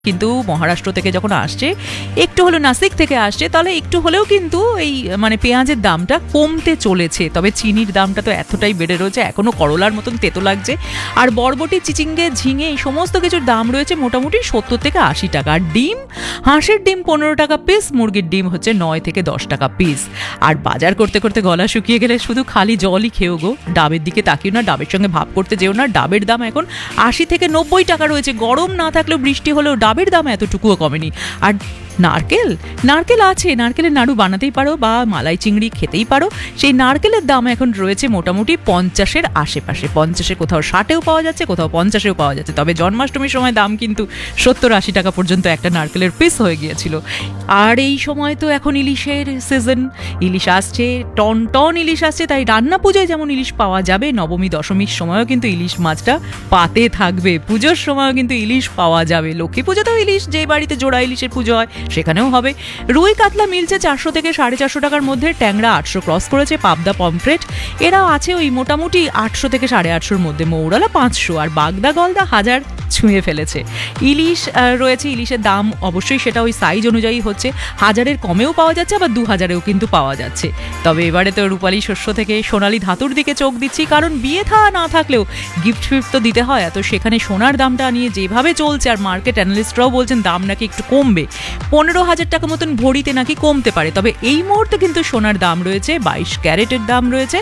কিন্তু মহারাষ্ট্র থেকে যখন আসছে, একটু হলো নাসিক থেকে আসছে, তাহলে একটু হলেও কিন্তু এই মানে পেঁয়াজের দামটা কমতে চলেছে। তবে চিনির দামটা তো এতটাই বেড়ে রয়েছে, এখনো করলার মতন তেতো লাগছে। আর বরবটি, চিচিঙ্গে, ঝিঙে এই সমস্ত কিছুর দাম রয়েছে মোটামুটি 70 থেকে 80 টাকা। আর ডিম, হাঁসের ডিম 15 টাকা পিস, মুরগির ডিম হচ্ছে 9 থেকে 10 টাকা পিস। আর বাজার করতে করতে গলা শুকিয়ে গেলে শুধু খালি জলই খেও গো, ডাবের দিকে তাকিও না, ডাবের সঙ্গে ভাব করতে যেও না। ডাবের দাম এখন 80 থেকে 90 টাকা রয়েছে। গরম না থাকলেও, বৃষ্টি হলেও ডাবের দাম এতটুকুও কমেনি। আর নারকেল আছে, নারকেলের নাড়ু বানাতেই পারো বা মালাই চিংড়ি খেতেই পারো। সেই নারকেলের দাম এখন রয়েছে মোটামুটি 50-এর আশেপাশে। 50-এ কোথাও 60-এও পাওয়া যাচ্ছে, কোথাও 50-এও পাওয়া যাচ্ছে। তবে জন্মাষ্টমীর সময় দাম কিন্তু 70-80 টাকা পর্যন্ত একটা নারকেলের পিস হয়ে গিয়েছিল। আর এই সময় তো এখন ইলিশের সিজন, ইলিশ আসছে, টন টন ইলিশ আসছে। তাই রান্না পুজোয় যেমন ইলিশ পাওয়া যাবে, নবমী দশমীর সময়ও কিন্তু ইলিশ মাছটা পাতে থাকবে। পুজোর সময়ও কিন্তু ইলিশ পাওয়া যাবে। লক্ষ্মী পুজোতেও ইলিশ, যে বাড়িতে জোড়া ইলিশের পুজো হয় সেখানেও হবে। রুই কাতলা মিলছে 400 থেকে 450 টাকার মধ্যে। ট্যাংরা 800 ক্রস করেছে। পাবদা, পমফ্রেট এরাও আছে ওই মোটামুটি 800 থেকে 850-এর মধ্যে। মৌরালা 500, আর বাগদা গলদা 1000 ছুঁয়ে ফেলেছে। ইলিশ রয়েছে, ইলিশের দাম অবশ্যই সেটা ওই সাইজ অনুযায়ী হচ্ছে। 1000-এর কমেও পাওয়া যাচ্ছে, আবার 2000-এও কিন্তু পাওয়া যাচ্ছে। তবে এবারে তো রূপালী শস্য থেকে সোনালী ধাতুর দিকে চোখ দিচ্ছি, কারণ বিয়ে থা না থাকলেও গিফট ফিফট তো দিতে হয়। তো সেখানে সোনার দামটা নিয়ে যেভাবে চলছে, আর মার্কেট অ্যানালিস্টরাও বলছেন দাম নাকি একটু কমবে, 15,000 টাকা মতন ভরিতে নাকি কমতে পারে। তবে এই মুহূর্তে কিন্তু সোনার দাম রয়েছে, 22 ক্যারেটের দাম রয়েছে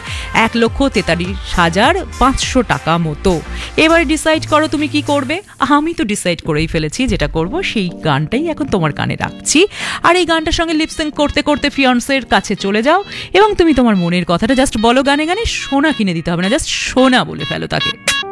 1,43,500 টাকা মতো। এবার ডিসাইড করো তুমি কি করবে। আমি তো ডিসাইড করেই ফেলেছি, যেটা করব সেই গানটাই এখন তোমার কানে রাখছি। আর এই গানটার সঙ্গে লিপসিং করতে করতে ফিয়ান্সের কাছে চলে যাও এবং তুমি তোমার মনের কথাটা জাস্ট বলো গানে গানে। সোনা কিনে দিতে হবে না, জাস্ট সোনা বলে ফেলো তাকে।